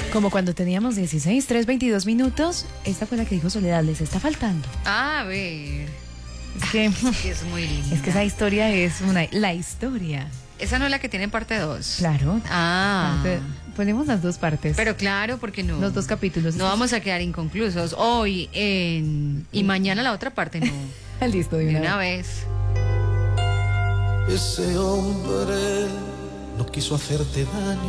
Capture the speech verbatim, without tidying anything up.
Como cuando teníamos dieciséis, tres, veintidós minutos, esta fue la que dijo Soledad, les está faltando. A ver. Es que, es, que es muy linda. es que esa historia es una, la historia. Esa no es la que tiene parte dos. Claro. Ah. Ponemos las dos partes. Pero claro, porque no. Los dos capítulos. No vamos a quedar inconclusos. Hoy en... y mañana la otra parte no. Listo, de De una, una vez. Ese hombre no quiso hacerte daño.